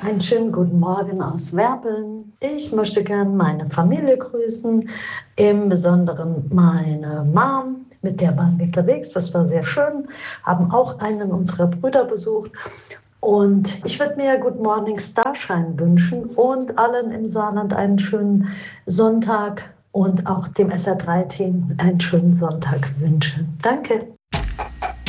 Einen schönen guten Morgen aus Werbeln. Ich möchte gerne meine Familie grüßen, im Besonderen meine Mom, mit der waren wir unterwegs, das war sehr schön, haben auch einen unserer Brüder besucht. Und ich würde mir Good Morning Starshine wünschen und allen im Saarland einen schönen Sonntag und auch dem SR3-Team einen schönen Sonntag wünschen. Danke.